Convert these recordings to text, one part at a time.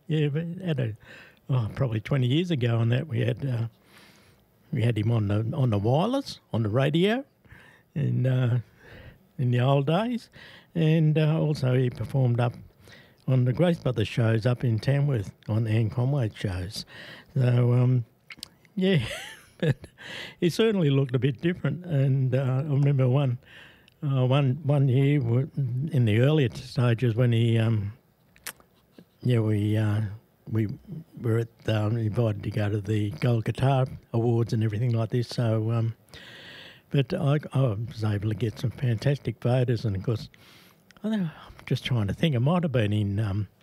Yeah, but probably 20 years ago on that we had him on the wireless, on the radio, and in the old days, and also he performed up on the Grace Brothers shows up in Tamworth on Anne Conway shows. So yeah, but he certainly looked a bit different. And I remember one year in the earlier stages when he we were invited to go to the Gold Guitar Awards and everything like this. So, but I was able to get some fantastic photos, and of course, I'm just trying to think. It might have been in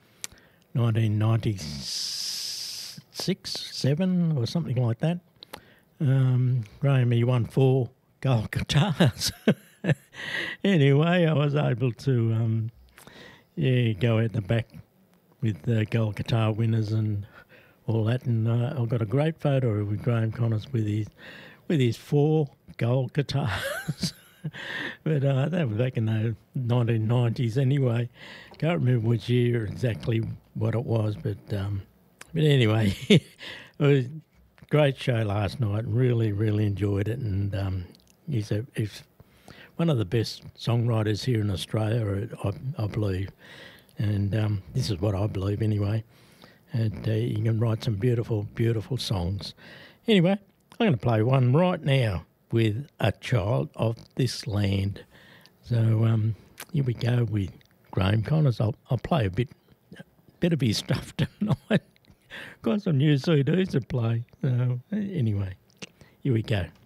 1996, 7 or something like that. Graham, he won 4 gold guitars. Anyway, I was able to go out the back with the gold guitar winners and all that, and I've got a great photo with Graham Connors with his 4 gold guitars. But that was back in the 1990s anyway. Can't remember which year exactly what it was, but anyway, it was a great show last night. Really, really enjoyed it, and he's one of the best songwriters here in Australia, I believe. And this is what I believe anyway. And he can write some beautiful, beautiful songs. Anyway, I'm going to play one right now with A Child of This Land. So here we go with Graham Connors. I'll play a bit of his stuff tonight. Got some new CDs to play. So anyway, here we go.